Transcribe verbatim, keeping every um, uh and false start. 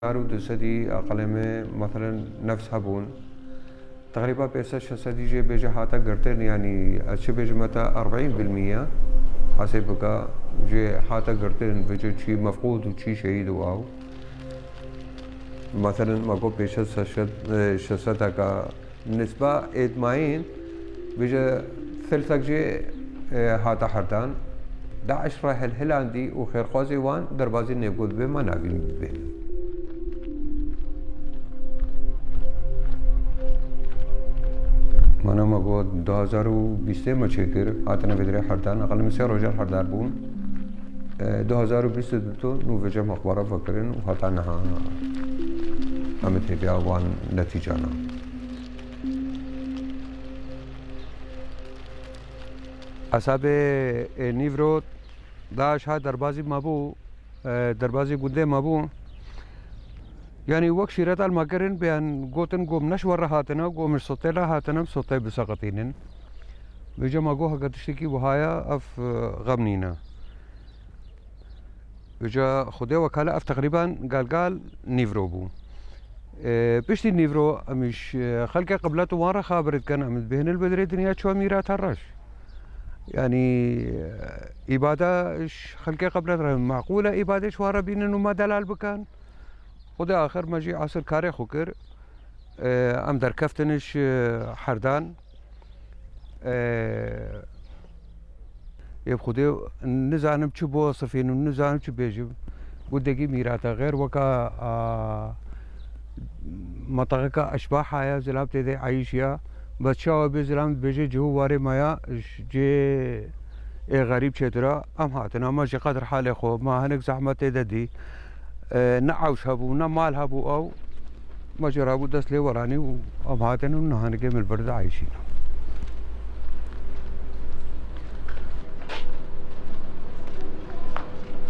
دارو دوسدي أقل में مثلا نفس هبون تقريبا بيسا شسدي جي بيجي حتى قرتين يعني أشي بيجي متى أربعين بالمية حسب جي حتى قرتين بيجي شي مفقود وشي شهيد واو مثلا ما قو بيشا شسد شسدك نسبة إدماين بيجي ثلثك جي حتى حردان داعش رايح الهلاندي وخير خوزي وان دربازي نيبقود بما نابين بين مانا مگو دو هزار و بیست ما چکر هاتنا بدري حردان أقل من سه رجال حردار بون دو هزار و بیست دو نو وجه مخبره فكرين وهاتناها عملت بيا وان نتيجانا حساب نيفرو داعش ها دربازي مابو دربازي قدام مابو يعني وقت شيرات المكرن بأن قوتن قوم نشور هاتنا قوم الصوتيلا هاتنا بصوتي بسقطينن بيجا ما قوها قد تشتكي وهايا اف غمنينا بيجا خدي وكالة اف تقريبا قال قال نيفرو بو اه بيشتي نيفرو مش خلقه قبلته وارا خابرت كان عمد بهن البدري دنيا شو ميرات هرش يعني إبادة خلقه قبلته معقولة إبادة شوارا بينن وما دلال بكان خدا آخر ما جي عصر كاري خوكر ام در كفتنش حردان يب خدي نزانم چو بوصفين ونزانم چو بيجي قدقي ميراتا غير وكا مطاقة أشباح هيا زلام تيدي عايشيا بس شاو بزلام بيجي جو واري مايا جي اي غريب شترا ام هاتنا ما جي قدر حالي خو ما هنك زحمة تيدا دي نعوش هبو نمال هبو أو ما جرابو دس لي وراني وأم هاتن ونهان من البرد عايشين